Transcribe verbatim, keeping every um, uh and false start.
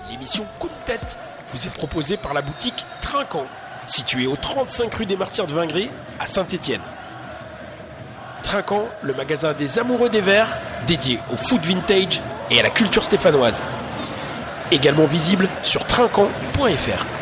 L'émission Coup de tête vous est proposée par la boutique Trinquant, située au trente-cinq rue des Martyrs de Vingry à Saint-Étienne. Trinquant, le magasin des amoureux des verres, dédié au foot vintage et à la culture stéphanoise. Également visible sur trinquant point f r.